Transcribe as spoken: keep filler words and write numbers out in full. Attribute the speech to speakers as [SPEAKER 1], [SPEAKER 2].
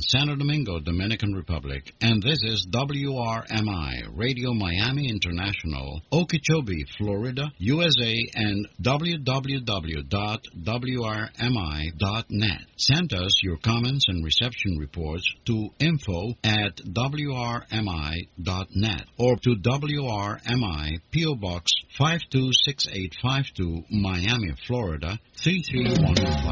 [SPEAKER 1] Santo Domingo, Dominican Republic. And this is W R M I, Radio Miami International, Okeechobee, Florida, U S A, and w w w dot w r m i dot net. Send us your comments and reception reports to info at w r m i dot net or to W R M I, P O. Box five two six eight five two, Miami, Florida, three three one five.